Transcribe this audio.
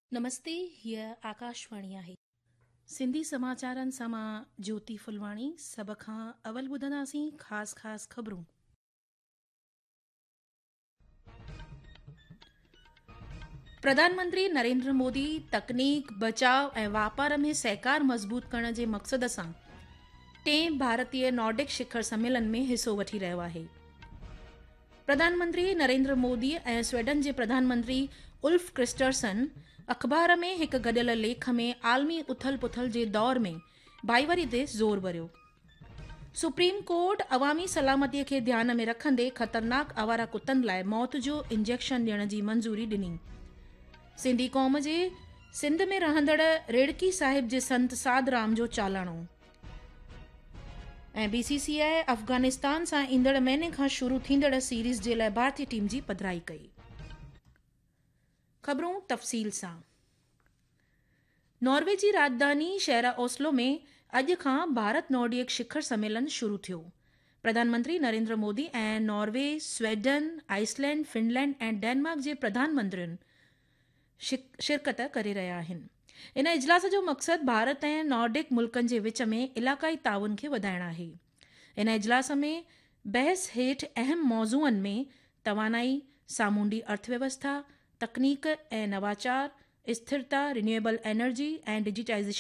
नमस्ते, हीअ आकाशवाणी आहे। सिंधी समाचारनि सां मां ज्योति फुलवाणी। सभ खां अवल ॿुधंदासीं ख़ासि ख़बरूं। प्रधानमंत्री नरेंद्र मोदी तकनीक, बचाव ऐं वापार में सहकार मज़बूत करण जे मक़सद सां 10 भारतीय नॉर्डिक शिखर सम्मेलन में हिस्सो वठी रहियो आहे। प्रधानमंत्री नरेंद्र मोदी ऐं स्वीडन जे प्रधानमंत्री उल्फ क्रिस्टरसन अख़बार में हिक गॾियल लेख में आलमी उथल पुथल जे दौर में भाईवारी ते ज़ोर भरियो। सुप्रीम कोर्ट अवामी सलामतीअ खे ध्यान में रखंदे ख़तरनाक आवारा कुतनि लाइ मौत जो इंजेक्शन ॾियण जी मंज़ूरी ॾिनी। सिंधी क़ौम जे सिंध में रहंदड़ रेड़की साहिब जे संत साधराम जो चालाणो ऐं BCCI अफ़गानिस्तान सां ईंदड़ महीने खां शुरू थींदड़ सीरीज़ जे लाइ भारतीय टीम जी पधिराई कई। ख़बरूं तफ़सील सां। नॉर्वे जी राजधानी शहर ओस्लो में अॼु खां भारत नॉर्डिक शिखर सम्मेलन शुरू थियो। प्रधानमंत्री नरेंद्र मोदी ऐं नॉर्वे, स्वीडन, आइसलैंड, फिनलैंड ऐं डेनमार्क जे प्रधानमंत्रियुनि शिरकत करे रहिया आहिनि। इन इजलास जो मक़सदु भारत ऐं नॉर्डिक मुल्कनि जे विच में इलाक़ाई ताउन खे वधाइणु आहे। इन इजलास में बहस हेठि अहम मौज़ूअनि में तवानाई, सामूंडी अर्थव्यवस्था, तकनीक ऐं नवाचार, स्थिरता, रिन्यूएबल एनर्जी ऐं डिजिटाइज़ेशन